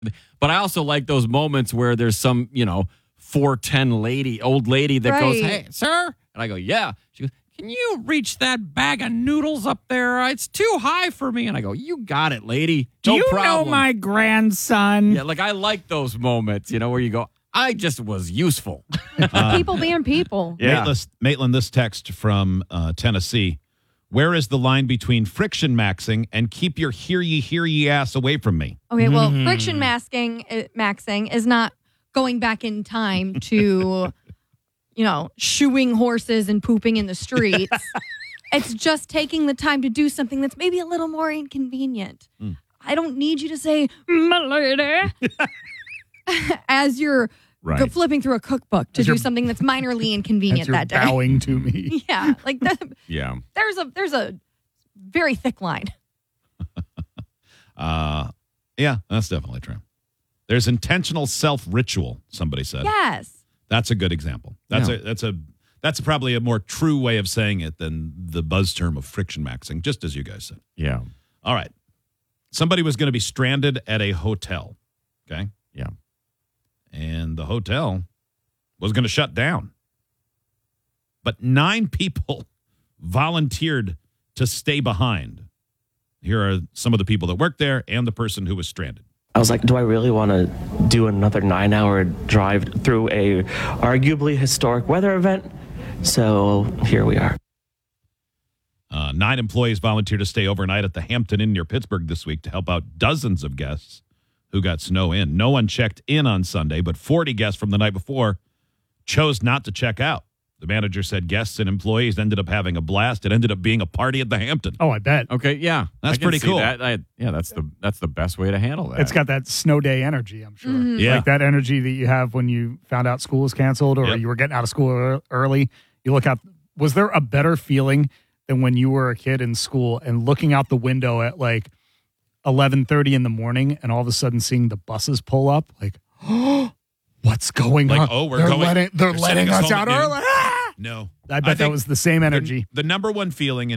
But I also like those moments where there's some, 4'10" old lady that goes, "Hey, sir," and I go, "Yeah." She goes, "Can you reach that bag of noodles up there? It's too high for me." And I go, "You got it, lady. Do No you problem." know my grandson? Yeah, I like those moments, where you go, "I just was useful." People being people. Yeah. Maitland, this text from Tennessee. Where is the line between friction maxing and keep your hear ye ass away from me? Okay, well, friction maxing is not going back in time to, shoeing horses and pooping in the streets. It's just taking the time to do something that's maybe a little more inconvenient. I don't need you to say, "My lady," as you're flipping through a cookbook to do something that's minorly inconvenient that day. Bowing to me. Yeah, like that. Yeah. There's a very thick line. Yeah, that's definitely true. There's intentional self-ritual, somebody said. Yes. That's a good example. That's probably a more true way of saying it than the buzz term of friction maxing, just as you guys said. Yeah. All right. Somebody was going to be stranded at a hotel. Okay. Yeah. And the hotel was going to shut down. But 9 people volunteered to stay behind. Here are some of the people that worked there and the person who was stranded. I was like, do I really want to do another 9-hour drive through a arguably historic weather event? So here we are. 9 employees volunteered to stay overnight at the Hampton Inn near Pittsburgh this week to help out dozens of guests who got snow in. No one checked in on Sunday, but 40 guests from the night before chose not to check out. The manager said guests and employees ended up having a blast. It ended up being a party at the Hampton. Oh, I bet. Okay, yeah. That's pretty cool. That's the best way to handle that. It's got that snow day energy, I'm sure. Yeah. Like that energy that you have when you found out school was canceled or you were getting out of school early. You look out. Was there a better feeling than when you were a kid in school and looking out the window at 11:30 in the morning and all of a sudden seeing the buses pull up? Like, oh, what's going on? Oh, They're letting us out early. No. I bet that was the same energy. The number one feeling,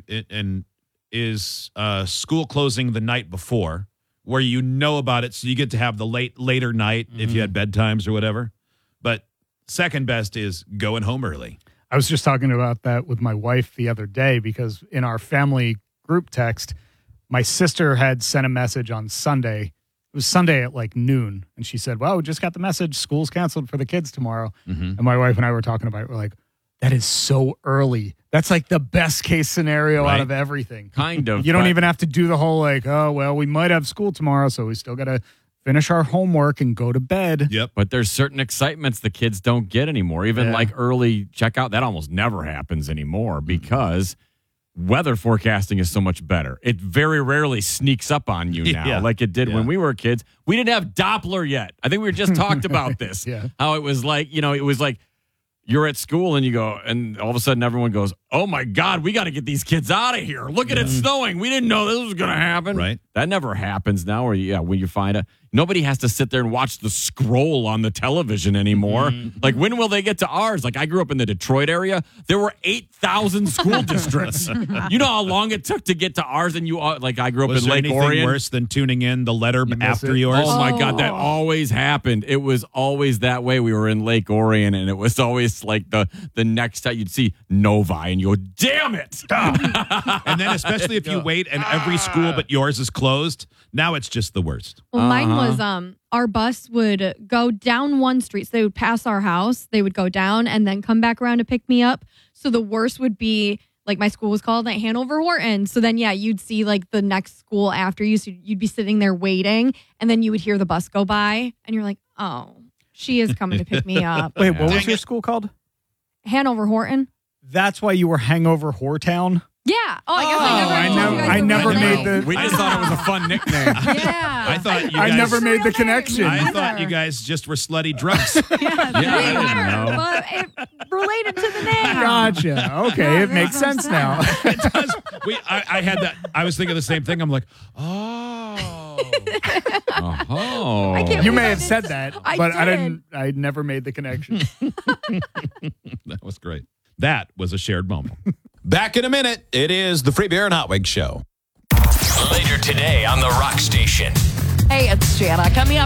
is school closing the night before, where you know about it, so you get to have the later night if you had bedtimes or whatever. But second best is going home early. I was just talking about that with my wife the other day because in our family group text, my sister had sent a message on Sunday. It was Sunday at noon. And she said, "Well, we just got the message. School's canceled for the kids tomorrow." And my wife and I were talking about it. We're like, that is so early. That's the best case scenario out of everything. Kind of. You don't even have to do the whole we might have school tomorrow, so we still got to finish our homework and go to bed. Yep. But there's certain excitements the kids don't get anymore. Even early checkout, that almost never happens anymore because weather forecasting is so much better. It very rarely sneaks up on you now like it did when we were kids. We didn't have Doppler yet. I think we just talked about this. How it was it was you're at school and you go, and all of a sudden everyone goes, "Oh my God, we got to get these kids out of here. Look at it snowing. We didn't know this was going to happen." Right. That never happens now when you find nobody has to sit there and watch the scroll on the television anymore. When will they get to ours? I grew up in the Detroit area. There were 8,000 school districts. You know how long it took to get to ours? And I grew up in Lake Orion. Was there anything worse than tuning in the letter after yours? Oh my God, that always happened. It was always that way. We were in Lake Orion, and it was always the next time you'd see Novi, and you go, "Damn it!" And then especially if you wait and every school but yours is closed, now it's just the worst. Well, mine was our bus would go down one street. So they would pass our house. They would go down and then come back around to pick me up. So the worst would be my school was called at Hanover Horton. So then, you'd see the next school after you. So you'd be sitting there waiting and then you would hear the bus go by and you're like, "Oh, she is coming to pick me up." Wait, what was your school called? Hanover Horton. That's why you were Hangover Whoretown? Yeah. Oh, I guess I never made the. We just thought it was a fun nickname. Yeah. I thought you guys. I never made the connection. I thought you guys just were slutty drunks. But it related to the name. Gotcha. Okay, it makes sense now. It does. I had that. I was thinking the same thing. I'm like, oh. You may have said that, but I did. didn't. I never made the connection. That was great. That was a shared moment. Back in a minute. It is the Free Beer and Hot Wings Show. Later today on the Rock Station. Hey, it's Jana. Coming up